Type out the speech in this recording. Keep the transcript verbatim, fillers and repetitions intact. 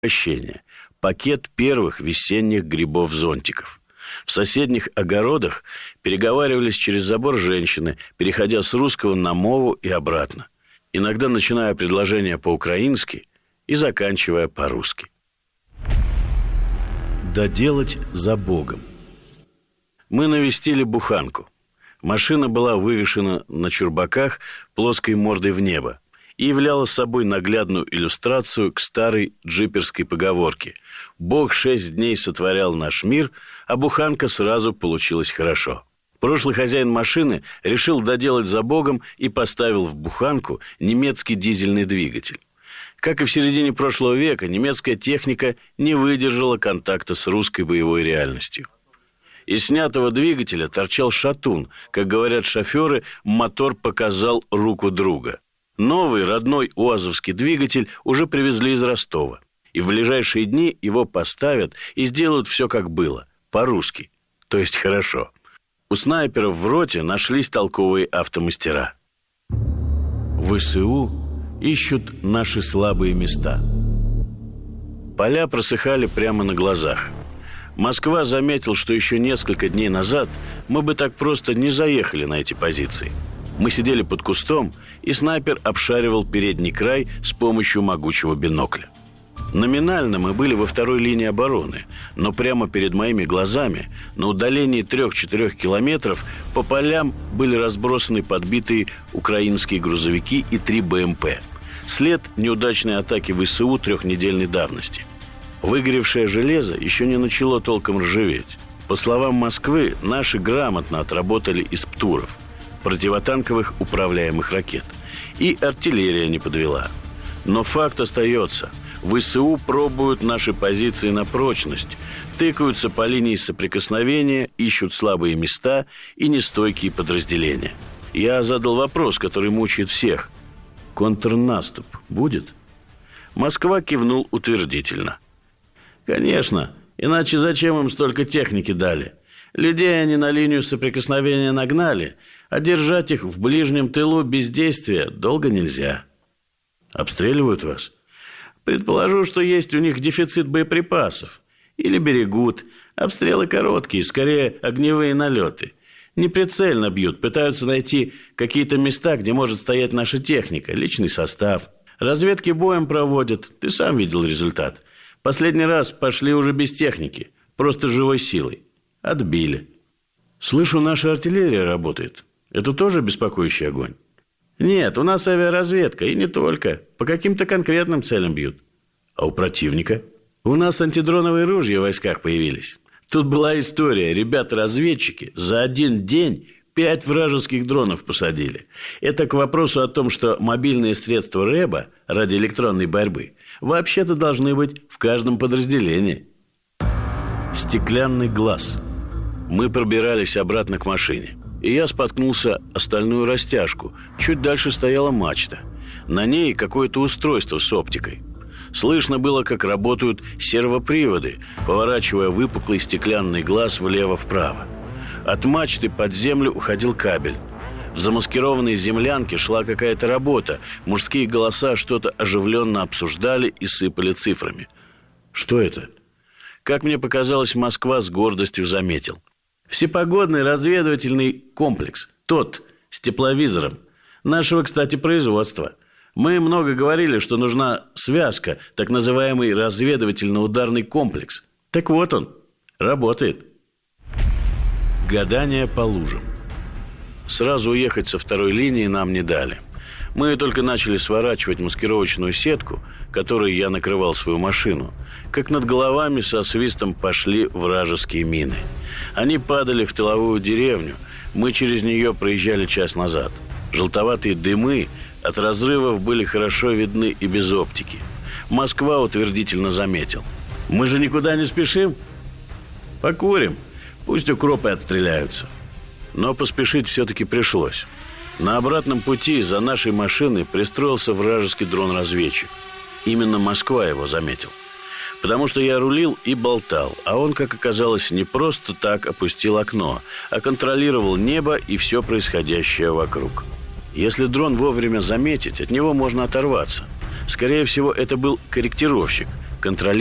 угощение – пакет первых весенних грибов-зонтиков. В соседних огородах переговаривались через забор женщины, переходя с русского на мову и обратно, иногда начиная предложение по-украински и заканчивая по-русски. Доделать за Богом. Мы навестили буханку. Машина была вывешена на чурбаках плоской мордой в небо и являла собой наглядную иллюстрацию к старой джиперской поговорке: «Бог шесть дней сотворял наш мир, а буханка сразу получилась хорошо». Прошлый хозяин машины решил доделать за Богом и поставил в буханку немецкий дизельный двигатель. Как и в середине прошлого века, немецкая техника не выдержала контакта с русской боевой реальностью. Из снятого двигателя торчал шатун. Как говорят шоферы, мотор показал руку друга. Новый родной уазовский двигатель уже привезли из Ростова. И в ближайшие дни его поставят и сделают все как было, по-русски, то есть хорошо. У снайперов в роте нашлись толковые автомастера. ВСУ ищут наши слабые места. Поля просыхали прямо на глазах. Москва заметил, что еще несколько дней назад мы бы так просто не заехали на эти позиции. Мы сидели под кустом, и снайпер обшаривал передний край с помощью могучего бинокля. Номинально мы были во второй линии обороны, но прямо перед моими глазами, на удалении трех-четырех километров, по полям были разбросаны подбитые украинские грузовики и три БМП. След неудачной атаки ВСУ трехнедельной давности. Выгоревшее железо еще не начало толком ржаветь. По словам Москвы, наши грамотно отработали из ПТУРов, противотанковых управляемых ракет. И артиллерия не подвела. Но факт остается. ВСУ пробуют наши позиции на прочность, тыкаются по линии соприкосновения, ищут слабые места и нестойкие подразделения. Я задал вопрос, который мучает всех. Контрнаступ будет? Москва кивнул утвердительно. Конечно, иначе зачем им столько техники дали? Людей они на линию соприкосновения нагнали, а держать их в ближнем тылу без действия долго нельзя. Обстреливают вас? Предположу, что есть у них дефицит боеприпасов. Или берегут. Обстрелы короткие, скорее огневые налеты. Неприцельно бьют, пытаются найти какие-то места, где может стоять наша техника, личный состав. Разведки боем проводят, ты сам видел результат. Последний раз пошли уже без техники, просто живой силой. Отбили. Слышу, наша артиллерия работает. Это тоже беспокоящий огонь? Нет, у нас авиаразведка, и не только. По каким-то конкретным целям бьют. А у противника? У нас антидроновые ружья в войсках появились. Тут была история. Ребята-разведчики за один день пять вражеских дронов посадили. Это к вопросу о том, что мобильные средства РЭБа ради электронной борьбы вообще-то должны быть в каждом подразделении. Стеклянный глаз. Мы пробирались обратно к машине, и я споткнулся о стальную растяжку. Чуть дальше стояла мачта. На ней какое-то устройство с оптикой. Слышно было, как работают сервоприводы, поворачивая выпуклый стеклянный глаз влево-вправо. От мачты под землю уходил кабель. В замаскированной землянке шла какая-то работа. Мужские голоса что-то оживленно обсуждали и сыпали цифрами. Что это? Как мне показалось, Москва с гордостью заметил. Всепогодный разведывательный комплекс. Тот, с тепловизором. Нашего, кстати, производства. Мы много говорили, что нужна связка, так называемый разведывательно-ударный комплекс. Так вот он, работает. Гадание по лужам. Сразу уехать со второй линии нам не дали. Мы только начали сворачивать маскировочную сетку, которой я накрывал свою машину, как над головами со свистом пошли вражеские мины. Они падали в тыловую деревню. Мы через нее проезжали час назад. Желтоватые дымы от разрывов были хорошо видны и без оптики. Москва утвердительно заметил. Мы же никуда не спешим. Покурим. Пусть укропы отстреляются. Но поспешить все-таки пришлось. На обратном пути за нашей машиной пристроился вражеский дрон-разведчик. Именно Москва его заметил. Потому что я рулил и болтал, а он, как оказалось, не просто так опустил окно, а контролировал небо и все происходящее вокруг. Если дрон вовремя заметить, от него можно оторваться. Скорее всего, это был корректировщик, контролировать